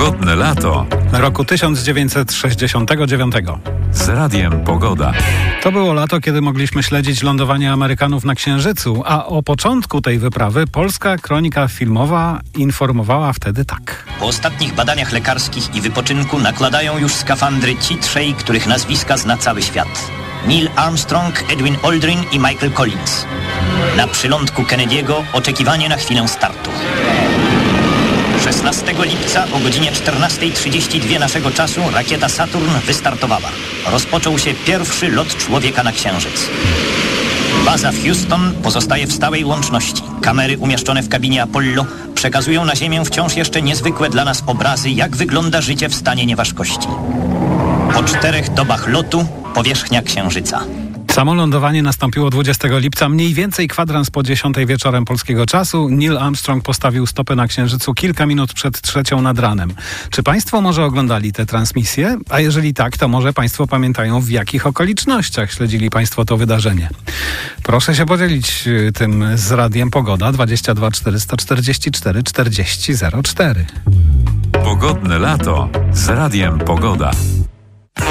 Pogodne lato roku 1969. z Radiem Pogoda. To było lato, kiedy mogliśmy śledzić lądowanie Amerykanów na Księżycu, a o początku tej wyprawy Polska Kronika Filmowa informowała wtedy tak. Po ostatnich badaniach lekarskich i wypoczynku nakładają już skafandry ci trzej, których nazwiska zna cały świat. Neil Armstrong, Edwin Aldrin i Michael Collins. Na przylądku Kennedy'ego oczekiwanie na chwilę startu. 16 lipca o godzinie 14:32 naszego czasu rakieta Saturn wystartowała. Rozpoczął się pierwszy lot człowieka na Księżyc. Baza w Houston pozostaje w stałej łączności. Kamery umieszczone w kabinie Apollo przekazują na Ziemię wciąż jeszcze niezwykłe dla nas obrazy, jak wygląda życie w stanie nieważkości. Po 4 dobach lotu powierzchnia Księżyca. Samo lądowanie nastąpiło 20 lipca, mniej więcej kwadrans po 10 wieczorem polskiego czasu. Neil Armstrong postawił stopę na Księżycu kilka minut przed 3 nad ranem. Czy Państwo może oglądali tę transmisję? A jeżeli tak, to może Państwo pamiętają, w jakich okolicznościach śledzili Państwo to wydarzenie? Proszę się podzielić tym z Radiem Pogoda 22 444 40 04. Pogodne lato z Radiem Pogoda.